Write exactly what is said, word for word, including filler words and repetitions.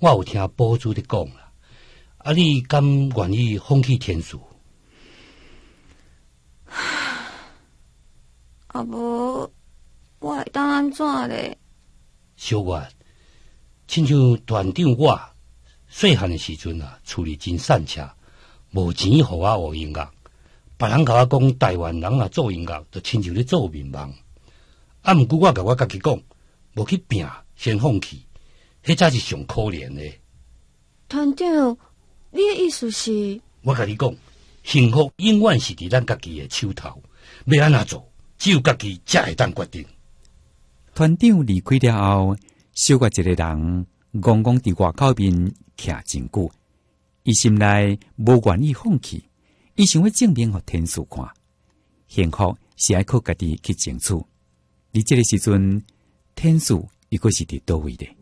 我有听堡主咧讲啦，啊，你敢愿意放弃天数？ 啊无，我会当安怎咧？ 小月，亲像团长我细汉的时阵啊，厝里真散车，无钱互我学音乐。别人甲我讲，台湾人啊做音乐，就亲像咧做面盲。啊，毋过我甲我家己讲，无去拼，先放弃，迄才是上可怜的。 团长，你的意思是？ 我甲你讲，幸福永远是伫咱家己的手头，要安怎做，只有家己才会当决定。 团长离开了后，小月一个人戆戆伫外口面徛真久，伊心内无愿意放弃，伊想要证明互天使看，幸福是爱靠家己去争取。伫这个时阵，天使又阁是伫倒位的？